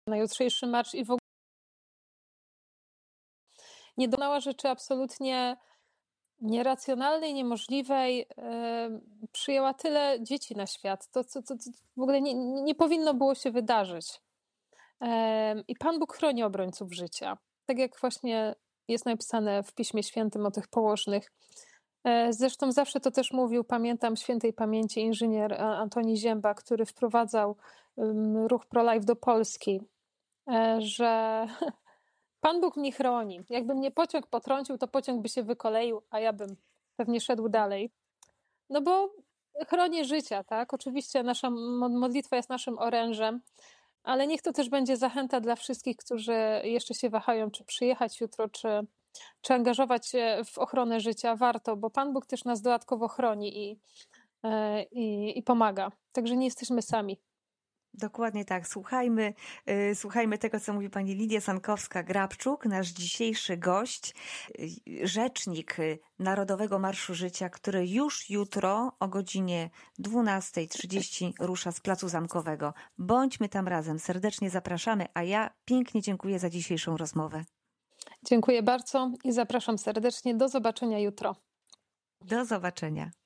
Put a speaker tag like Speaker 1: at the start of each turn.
Speaker 1: na jutrzejszy marsz i w ogóle nie dokonała rzeczy absolutnie nieracjonalnej, niemożliwej. Przyjęła tyle dzieci na świat. To w ogóle nie powinno było się wydarzyć. I Pan Bóg chroni obrońców życia. Tak jak właśnie jest napisane w Piśmie Świętym o tych położnych. Zresztą zawsze to też mówił, pamiętam, świętej pamięci inżynier Antoni Zięba, który wprowadzał ruch pro-life do Polski, że Pan Bóg mnie chroni. Jakby mnie pociąg potrącił, to pociąg by się wykoleił, a ja bym pewnie szedł dalej. No bo chroni życia, tak? Oczywiście nasza modlitwa jest naszym orężem, ale niech to też będzie zachęta dla wszystkich, którzy jeszcze się wahają, czy przyjechać jutro, czy angażować się w ochronę życia. Warto, bo Pan Bóg też nas dodatkowo chroni i pomaga. Także nie jesteśmy sami.
Speaker 2: Dokładnie tak. Słuchajmy tego, co mówi pani Lidia Sankowska-Grabczuk, nasz dzisiejszy gość, rzecznik Narodowego Marszu Życia, który już jutro o godzinie 12:30 rusza z Placu Zamkowego. Bądźmy tam razem. Serdecznie zapraszamy, a ja pięknie dziękuję za dzisiejszą rozmowę.
Speaker 1: Dziękuję bardzo i zapraszam serdecznie. Do zobaczenia jutro.
Speaker 2: Do zobaczenia.